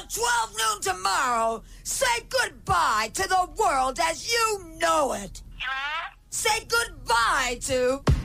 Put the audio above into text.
At 12 noon tomorrow, say goodbye to the world as you know it. Hello? Say goodbye to...